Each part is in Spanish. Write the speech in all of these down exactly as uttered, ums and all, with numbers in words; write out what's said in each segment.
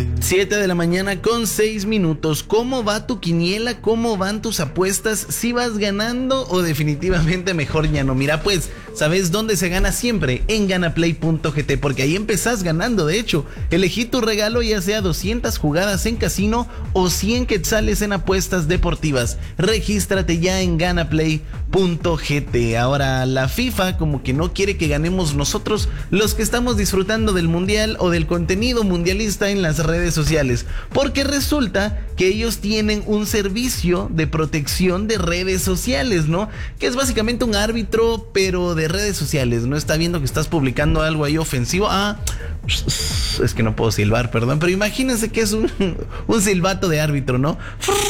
siete de la mañana con seis minutos. ¿Cómo va tu quiniela? ¿Cómo van tus apuestas? ¿Si vas ganando o definitivamente mejor ya no? Mira, pues, ¿sabes dónde se gana siempre? En ganaplay punto gt, porque ahí empezás ganando. De hecho, elegí tu regalo, ya sea doscientas jugadas en casino o cien quetzales en apuestas deportivas. Regístrate ya en ganaplay punto gt. Ahora, la FIFA como que no quiere que ganemos nosotros, los que estamos disfrutando del mundial o del contenido mundialista en las redes sociales, porque resulta que ellos tienen un servicio de protección de redes sociales, ¿no? Que es básicamente un árbitro, pero de redes sociales, ¿no? Está viendo que estás publicando algo ahí ofensivo. Ah, es que no puedo silbar, perdón, pero imagínense que es un, un silbato de árbitro, ¿no?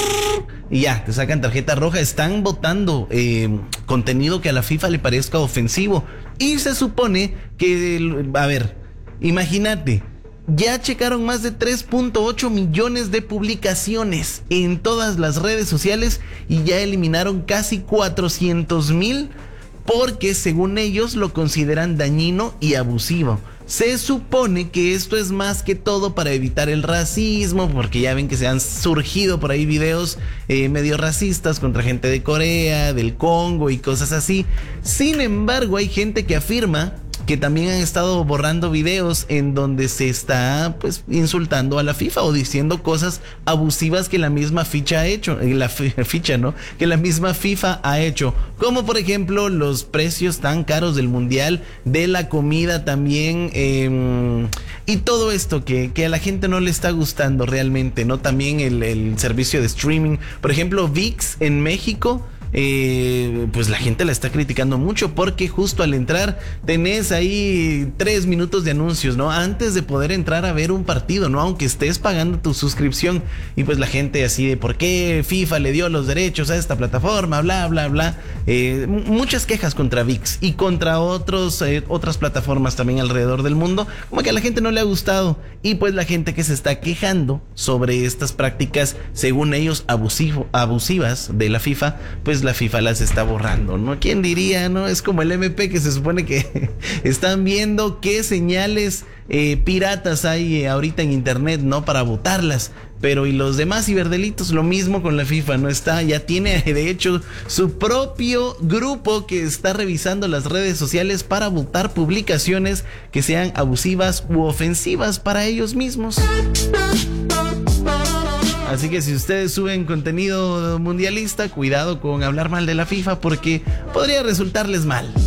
Y ya, te sacan tarjeta roja. Están votando eh, contenido que a la FIFA le parezca ofensivo. Y se supone que, a ver, imagínate, ya checaron más de tres punto ocho millones de publicaciones en todas las redes sociales y ya eliminaron casi cuatrocientos mil porque según ellos lo consideran dañino y abusivo. Se supone que esto es más que todo para evitar el racismo, porque ya ven que se han surgido por ahí videos eh, medio racistas contra gente de Corea, del Congo y cosas así. Sin embargo, hay gente que afirma que también han estado borrando videos en donde se está pues insultando a la FIFA o diciendo cosas abusivas que la misma ficha ha hecho, la ficha, ¿no? Que la misma FIFA ha hecho, como por ejemplo los precios tan caros del mundial, de la comida también, eh, y todo esto que, que a la gente no le está gustando realmente, ¿no? También el, el servicio de streaming, por ejemplo, V I X en México. Eh, pues la gente la está criticando mucho porque justo al entrar tenés ahí tres minutos de anuncios, ¿no? Antes de poder entrar a ver un partido, ¿no? Aunque estés pagando tu suscripción. Y pues la gente así de ¿por qué FIFA le dio los derechos a esta plataforma? Bla, bla, bla. Eh, muchas quejas contra V I X y contra otros, eh, otras plataformas también alrededor del mundo. Como que a la gente no le ha gustado. Y pues la gente que se está quejando sobre estas prácticas, según ellos, abusivo, abusivas de la FIFA, pues la FIFA las está borrando, ¿no? ¿Quién diría, no? Es como el M P, que se supone que están viendo qué señales eh, piratas hay eh, ahorita en internet, ¿no? Para botarlas. Pero y los demás ciberdelitos, lo mismo con la FIFA, ¿no? Está, ya tiene de hecho su propio grupo que está revisando las redes sociales para botar publicaciones que sean abusivas u ofensivas para ellos mismos. Así que si ustedes suben contenido mundialista, cuidado con hablar mal de la FIFA porque podría resultarles mal.